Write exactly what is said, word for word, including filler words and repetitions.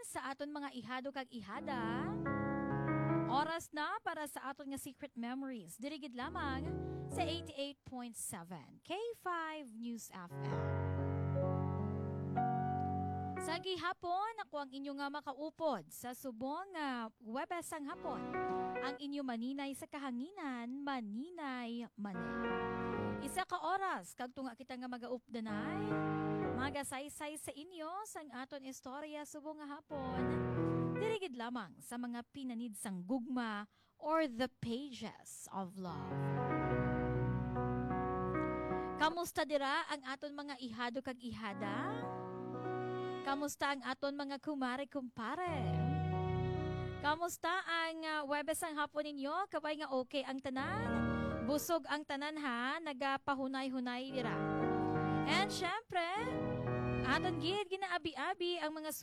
sa aton mga ihado kag ihada. Oras na para sa aton nga Secret Memories. Dirigid lamang sa eighty-eight point seven K five News F M. Sa gihapon, ako ang inyo nga makaupod sa subong nga Webes ang hapon. Ang inyo maninay sa kahanginan, maninay manay. Isa ka oras, kag tunga kita nga magaupdanay, magasaysay sa inyo sang aton istorya subong nga hapon. Dirigid lamang sa mga pinanid sang gugma or the pages of love. Kamusta dira ang aton mga ihado kag ihada? Kamusta ang aton mga kumare-kumpare? Kamusta ang uh, Webes ang hapon ninyo? Kabay nga okay ang tanan? Busog ang tanan ha? Nagapahunay-hunay dira. And syempre, aton gid ginaabi-abi ang mga